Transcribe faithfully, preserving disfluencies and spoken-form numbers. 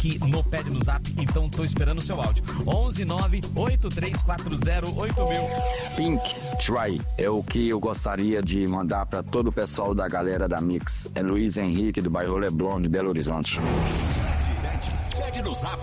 aqui no Pede no Zap, então tô esperando o seu áudio. onze nove oito três quatro zero oito mil. Pink Try é o que eu gostaria de mandar para todo o pessoal da galera da Mix. É Luiz Henrique do bairro Leblon de Belo Horizonte. Pede no Zap.